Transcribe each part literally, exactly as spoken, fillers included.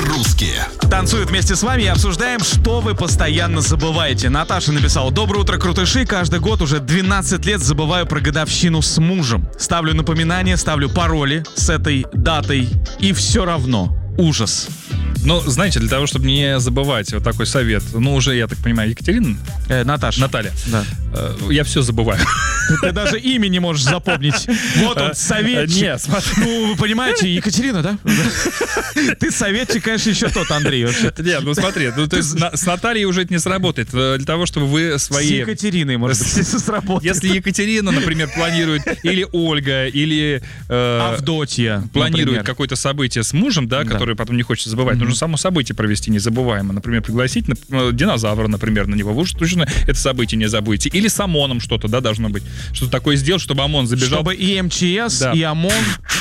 по-русски. Танцует вместе с вами и обсуждаем, что вы постоянно забываете. Наташа написала: доброе утро, крутыши. Каждый год уже двенадцать лет забываю про годовщину с мужем. Ставлю напоминания, ставлю пароли с этой датой. И все равно ужас. Ну, знаете, для того, чтобы не забывать, вот такой совет. Ну, уже, я так понимаю, Екатерина? Э, Наташа. Наталья. Да. Э, я все забываю. Ты даже имя не можешь запомнить. Вот он, советчик. Нет, смотри. Ну, вы понимаете, Екатерина, да? Ты советчик, конечно, еще тот, Андрей, вообще. Нет, ну смотри, ну, то есть на, с Натальей уже это не сработает. Для того, чтобы вы свои... С Екатериной, может быть, сработает. Если Екатерина, например, планирует, или Ольга, или... Э, Авдотья, планирует например. какое-то событие с мужем, да, Да. которое потом не хочется забывать, нужно само событие провести незабываемо. Например, пригласить на- динозавра, например, на него. Вы уж точно это событие не забудете. Или с ОМОНом что-то, да, должно быть. Что-то такое сделать, чтобы ОМОН забежал. Чтобы и МЧС, Да. и ОМОН.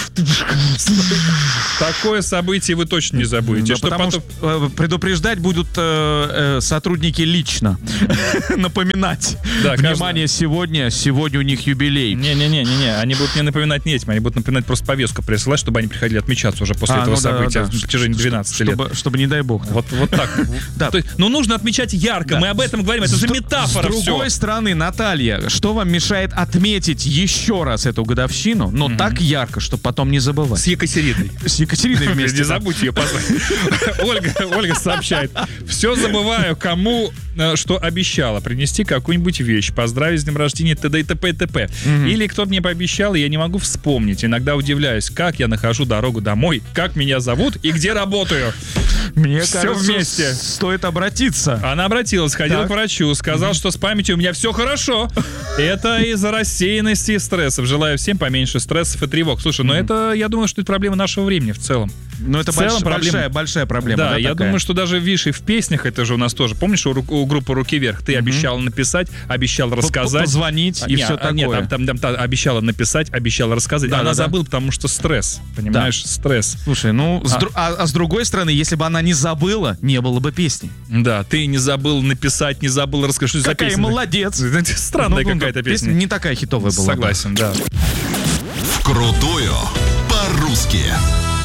Такое событие вы точно не забудете. Да, Что потому потом- что э, предупреждать будут э, э, сотрудники лично. Напоминать. Да, Внимание, сегодня, сегодня у них юбилей. Не-не-не-не, они будут не напоминать не этим, они будут напоминать просто повестку присылать, чтобы они приходили отмечаться уже после А, этого ну да, события да, в протяжении двенадцати лет. Чтобы, чтобы не дай бог. Вот, вот так. Да. То есть, ну, нужно отмечать ярко, Да. мы об этом говорим, это С же д- метафора С другой все. стороны, Наталья, что вам мешает отметить еще раз эту годовщину, но так ярко, чтобы потом не забывать? С Екатериной. С Екатериной вместе. Не да. забудьте ее позвать. Ольга, Ольга сообщает. Все забываю, кому э, что обещала. Принести какую-нибудь вещь, поздравить с днем рождения, т.д. и т.п. и т.п. Или кто мне пообещал, и я не могу вспомнить. Иногда удивляюсь, как я нахожу дорогу домой, как меня зовут и где работаю. Мне Всё кажется, вместе. с- стоит обратиться. Она обратилась, ходила Так. к врачу, сказал, что с памятью у меня все хорошо. Это из-за рассеянности и стрессов. Желаю всем поменьше стрессов и тревог. Слушай, ну это, я думаю, что это проблема нашего времени в целом. Но это В целом больш- проблема- большая, большая проблема. Да, Да, я такая? думаю, что даже, видишь, и в песнях это же у нас тоже. Помнишь, у, ру- у группы «Руки вверх» ты обещал написать, обещал рассказать. Позвонить и Нет, все а, такое. Нет, там, там- там та- обещала написать, обещала рассказать. Да, Она да, да. забыла, потому что стресс. Понимаешь, стресс. Слушай, ну, с А. дру- а, а с другой стороны, если бы она не забыла, не было бы песни. Да, ты не забыл написать, не забыл рассказать. Что это за Какая песня? молодец. Странная Ну, ну, какая-то песня песня. не такая хитовая была. Согласен, да. Крутую по-русски.